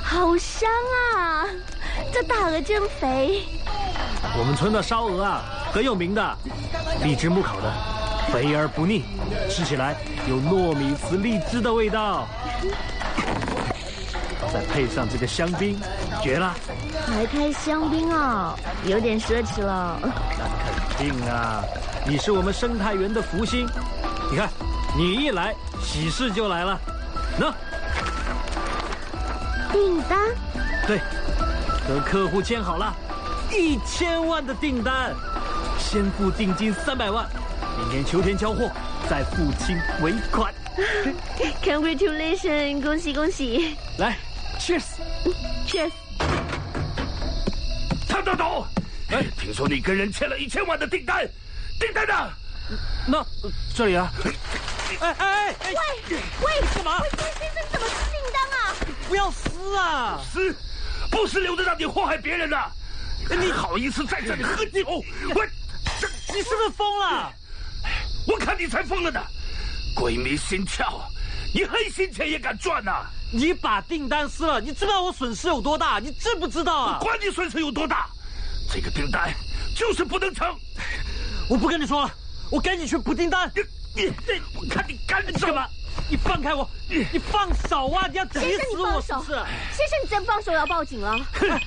好香啊！这大鹅真肥。 我们村的烧鹅啊，很有名的，荔枝木烤的，肥而不腻，吃起来有糯米糍荔枝的味道。再配上这个香槟，绝了！ 还开香槟啊，有点奢侈了。 那肯定啊，你是我们生态园的福星。你看，你一来，喜事就来了。喏， 订单？ 对，和客户签好了，1000万的订单，先付定金300万，明年秋天交货，再付清尾款。 Congratulations， 恭喜恭喜！ 来 ，Cheers！Cheers！ 唐大董，哎，听说你跟人签了1000万的订单，订单呢？ 那这里啊。 喂， 干嘛？ 先生怎么撕订单啊？ 不要撕啊！ 撕，不是留着让你祸害别人的。你好意思在这里喝酒？ 你是不是疯了？ 我看你才疯了呢！鬼迷心窍，你黑心钱也敢赚呐？ 你把订单撕了，你知道我损失有多大？你知不知道啊？ 我管你损失有多大，这个订单就是不能成。 我不跟你说了，我赶紧去补订单。 我看你干什么？你放开我！你放手啊！你要急死我！ 先生，你真放手，要报警了。